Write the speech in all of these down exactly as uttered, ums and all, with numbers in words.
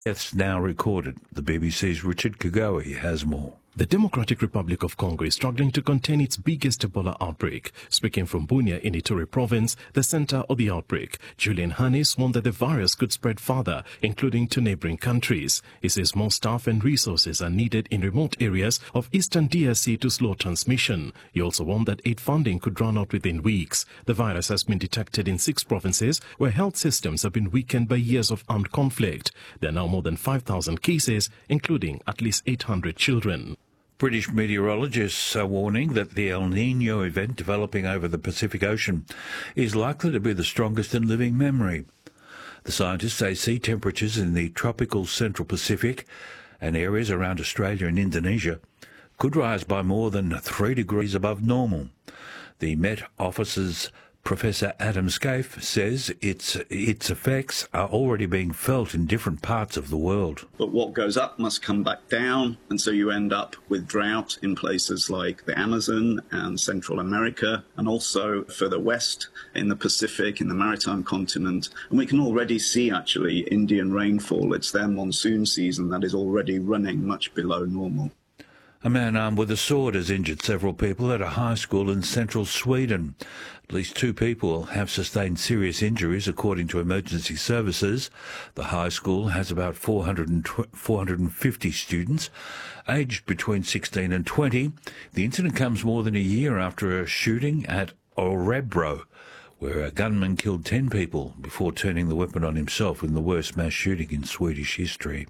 Deaths now recorded. The B B C's Richard Kagawa has more. The Democratic Republic of Congo is struggling to contain its biggest Ebola outbreak. Speaking from Bunia in Ituri province, the center of the outbreak, Julian Hannes warned that the virus could spread further, including to neighboring countries. He says more staff and resources are needed in remote areas of eastern D R C to slow transmission. He also warned that aid funding could run out within weeks. The virus has been detected in six provinces where health systems have been weakened by years of armed conflict. There are now more than five thousand cases, including at least eight hundred children. British meteorologists are warning that the El Niño event developing over the Pacific Ocean is likely to be the strongest in living memory. The scientists say sea temperatures in the tropical Central Pacific and areas around Australia and Indonesia could rise by more than three degrees above normal. The Met Office's Professor Adam Scaife says its its effects are already being felt in different parts of the world. But what goes up must come back down, and so you end up with drought in places like the Amazon and Central America, and also further west in the Pacific, in the maritime continent. And we can already see, actually, Indian rainfall. It's their monsoon season that is already running much below normal. A man armed with a sword has injured several people at a high school in central Sweden. At least two people have sustained serious injuries, according to emergency services. The high school has about four hundred, four hundred fifty students, aged between sixteen and twenty. The incident comes more than a year after a shooting at Örebro, where a gunman killed ten people before turning the weapon on himself in the worst mass shooting in Swedish history.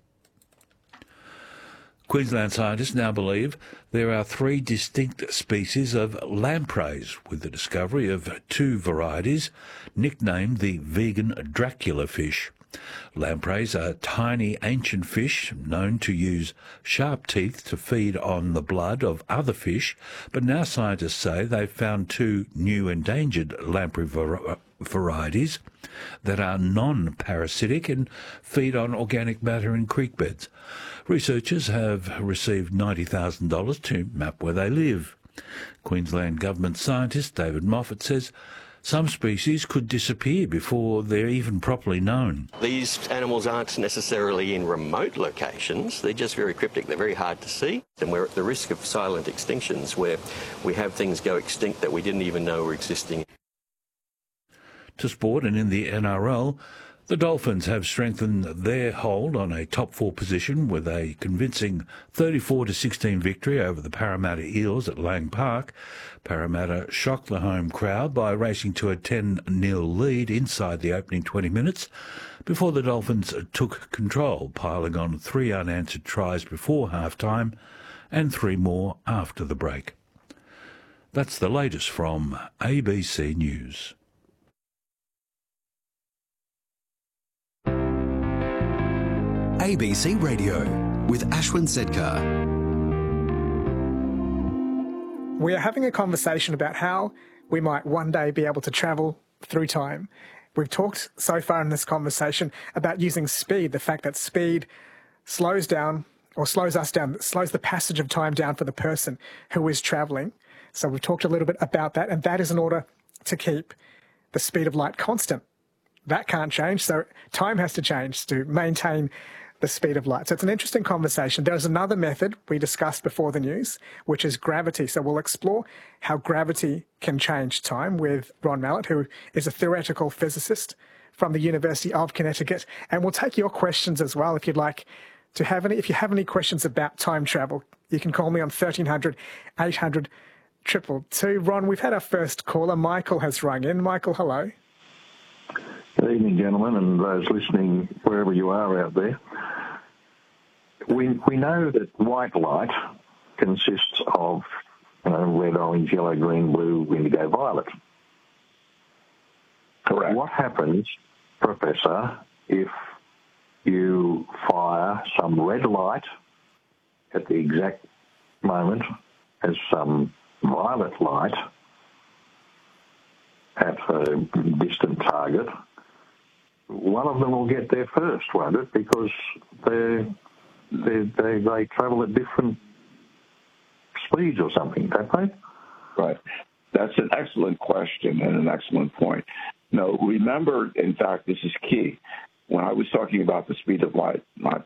Queensland scientists now believe there are three distinct species of lampreys, with the discovery of two varieties, nicknamed the vegan Dracula fish. Lampreys are tiny ancient fish known to use sharp teeth to feed on the blood of other fish, but now scientists say they've found two new endangered lamprey var- varieties that are non-parasitic and feed on organic matter in creek beds. Researchers have received ninety thousand dollars to map where they live. Queensland Government scientist David Moffat says some species could disappear before they're even properly known. These animals aren't necessarily in remote locations. They're just very cryptic. They're very hard to see. And we're at the risk of silent extinctions where we have things go extinct that we didn't even know were existing. To sport, and in the N R L, the Dolphins have strengthened their hold on a top four position with a convincing thirty-four to sixteen victory over the Parramatta Eels at Lang Park. Parramatta shocked the home crowd by racing to a ten nil lead inside the opening twenty minutes before the Dolphins took control, piling on three unanswered tries before half-time and three more after the break. That's the latest from A B C News. A B C Radio with Ashwin Sedkar. We are having a conversation about how we might one day be able to travel through time. We've talked so far in this conversation about using speed, the fact that speed slows down or slows us down, slows the passage of time down for the person who is travelling. So we've talked a little bit about that, and that is in order to keep the speed of light constant. That can't change, so time has to change to maintain the speed of light. So it's an interesting conversation. There's another method we discussed before the news, which is gravity. So we'll explore how gravity can change time with Ron Mallett, who is a theoretical physicist from the University of Connecticut. And we'll take your questions as well if you'd like to have any. If you have any questions about time travel, you can call me on thirteen hundred, eight hundred, two two two. Ron, we've had our first caller. Michael has rung in. Michael, hello. Good evening, gentlemen, and those listening wherever you are out there. We we know that white light consists of you know, red, orange, yellow, green, blue, indigo, violet. Correct. What happens, Professor, if you fire some red light at the exact moment as some violet light at a distant target? One of them will get there first, won't it? Because they they they, they travel at different speeds or something, don't they? Right. That's an excellent question and an excellent point. No, remember, in fact, this is key. When I was talking about the speed of light, not